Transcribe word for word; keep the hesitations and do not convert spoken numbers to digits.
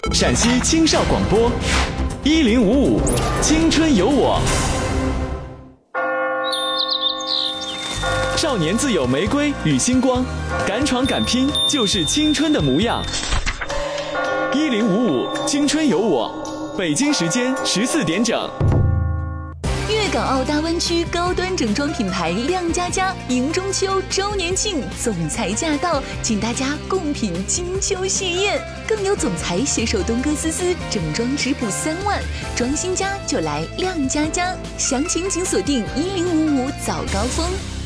陕西青少广播，一零五五，青春有我。少年自有玫瑰与星光，敢闯敢拼就是青春的模样。一零五五，青春有我。北京时间十四点整。 粤港澳大湾区高端整装品牌亮佳佳迎中秋周年庆总裁驾到，请大家共品金秋喜宴。更有总裁携手东哥思思整装直补三万，装新家就来亮佳佳，详情请锁定一零五五早高峰。